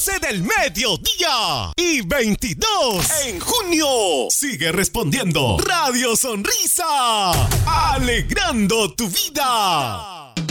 12 del mediodía y 22 en junio. Sigue respondiendo Radio Sonrisa, alegrando tu vida.